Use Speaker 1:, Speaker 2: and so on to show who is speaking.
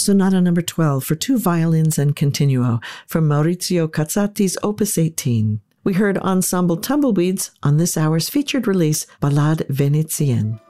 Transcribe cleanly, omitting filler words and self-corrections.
Speaker 1: Sonata number 12 for 2 violins and continuo from Maurizio Cazzati's Opus 18. We heard Ensemble Tumbleweeds on this hour's featured release, Ballade Vénitienne.